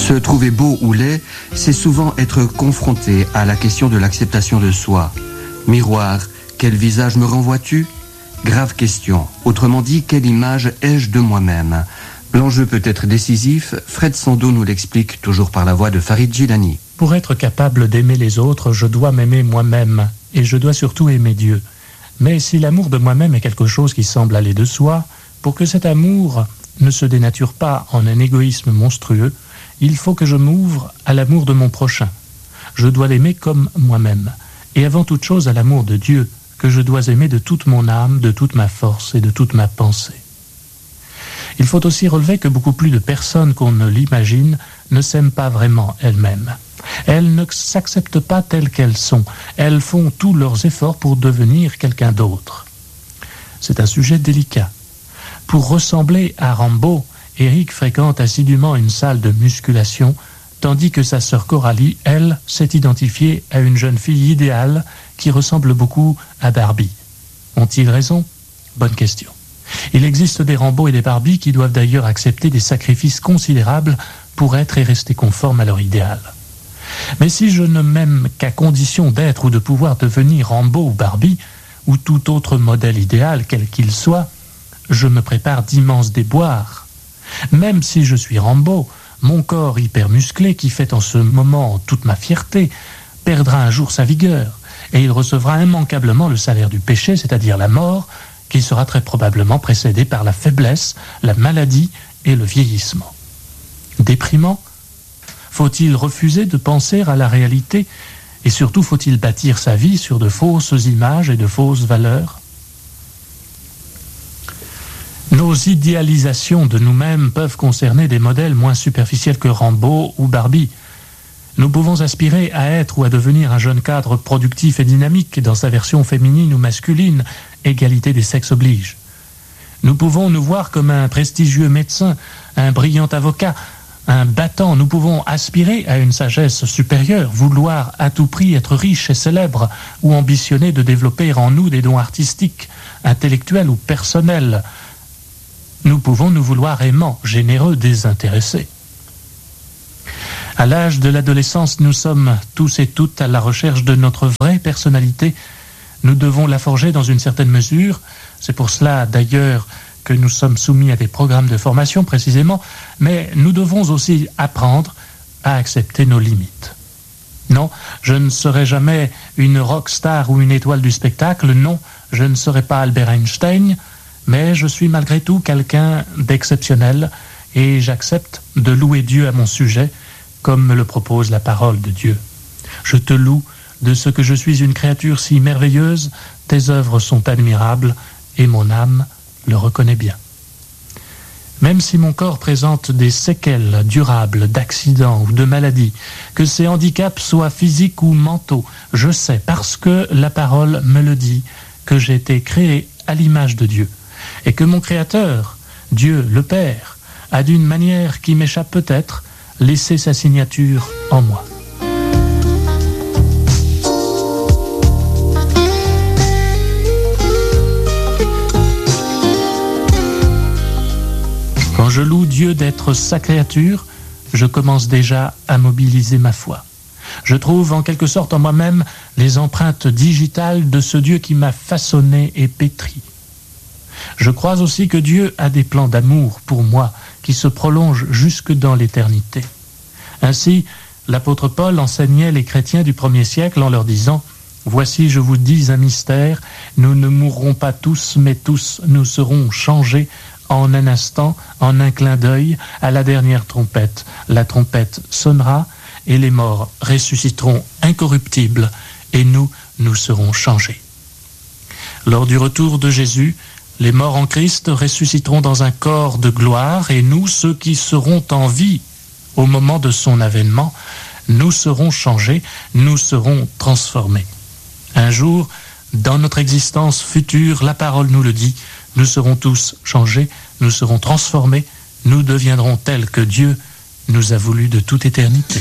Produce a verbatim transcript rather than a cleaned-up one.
Se trouver beau ou laid, c'est souvent être confronté à la question de l'acceptation de soi. Miroir, quel visage me renvoies-tu ? Grave question. Autrement dit, quelle image ai-je de moi-même ? L'enjeu peut être décisif, Fred Sando nous l'explique toujours par la voix de Farid Djilani. Pour être capable d'aimer les autres, je dois m'aimer moi-même, et je dois surtout aimer Dieu. Mais si l'amour de moi-même est quelque chose qui semble aller de soi, pour que cet amour ne se dénature pas en un égoïsme monstrueux, il faut que je m'ouvre à l'amour de mon prochain. Je dois l'aimer comme moi-même, et avant toute chose à l'amour de Dieu, que je dois aimer de toute mon âme, de toute ma force et de toute ma pensée. Il faut aussi relever que beaucoup plus de personnes qu'on ne l'imagine ne s'aiment pas vraiment elles-mêmes. Elles ne s'acceptent pas telles qu'elles sont. Elles font tous leurs efforts pour devenir quelqu'un d'autre. C'est un sujet délicat. Pour ressembler à Rambo, Eric fréquente assidûment une salle de musculation, tandis que sa sœur Coralie, elle, s'est identifiée à une jeune fille idéale qui ressemble beaucoup à Barbie. Ont-ils raison ? Bonne question. Il existe des Rambo et des Barbie qui doivent d'ailleurs accepter des sacrifices considérables pour être et rester conformes à leur idéal. Mais si je ne m'aime qu'à condition d'être ou de pouvoir devenir Rambo ou Barbie, ou tout autre modèle idéal, quel qu'il soit, je me prépare d'immenses déboires. Même si je suis Rambo, mon corps hyper musclé, qui fait en ce moment toute ma fierté, perdra un jour sa vigueur, et il recevra immanquablement le salaire du péché, c'est-à-dire la mort, qui sera très probablement précédé par la faiblesse, la maladie et le vieillissement. Déprimant ? Faut-il refuser de penser à la réalité ? Et surtout, faut-il bâtir sa vie sur de fausses images et de fausses valeurs ? Nos idéalisations de nous-mêmes peuvent concerner des modèles moins superficiels que Rambo ou Barbie. Nous pouvons aspirer à être ou à devenir un jeune cadre productif et dynamique dans sa version féminine ou masculine, égalité des sexes oblige. Nous pouvons nous voir comme un prestigieux médecin, un brillant avocat, un battant. Nous pouvons aspirer à une sagesse supérieure, vouloir à tout prix être riche et célèbre, ou ambitionner de développer en nous des dons artistiques, intellectuels ou personnels. Nous pouvons nous vouloir aimants, généreux, désintéressés. À l'âge de l'adolescence, nous sommes tous et toutes à la recherche de notre vraie personnalité. Nous devons la forger dans une certaine mesure. C'est pour cela, d'ailleurs, que nous sommes soumis à des programmes de formation, précisément. Mais nous devons aussi apprendre à accepter nos limites. Non, je ne serai jamais une rockstar ou une étoile du spectacle. Non, je ne serai pas Albert Einstein. Mais je suis malgré tout quelqu'un d'exceptionnel et j'accepte de louer Dieu à mon sujet, comme me le propose la parole de Dieu. Je te loue de ce que je suis une créature si merveilleuse, tes œuvres sont admirables et mon âme le reconnaît bien. Même si mon corps présente des séquelles durables d'accidents ou de maladies, que ces handicaps soient physiques ou mentaux, je sais, parce que la parole me le dit, que j'ai été créé à l'image de Dieu. Et que mon Créateur, Dieu le Père, a d'une manière qui m'échappe peut-être, laissé sa signature en moi. Quand je loue Dieu d'être sa créature, je commence déjà à mobiliser ma foi. Je trouve en quelque sorte en moi-même les empreintes digitales de ce Dieu qui m'a façonné et pétri. Je crois aussi que Dieu a des plans d'amour pour moi qui se prolongent jusque dans l'éternité. Ainsi, l'apôtre Paul enseignait les chrétiens du premier siècle en leur disant « Voici, je vous dis un mystère, nous ne mourrons pas tous, mais tous nous serons changés en un instant, en un clin d'œil, à la dernière trompette. La trompette sonnera et les morts ressusciteront incorruptibles et nous, nous serons changés. » Lors du retour de Jésus, les morts en Christ ressusciteront dans un corps de gloire et nous, ceux qui seront en vie au moment de son avènement, nous serons changés, nous serons transformés. Un jour, dans notre existence future, la parole nous le dit, nous serons tous changés, nous serons transformés, nous deviendrons tels que Dieu nous a voulu de toute éternité.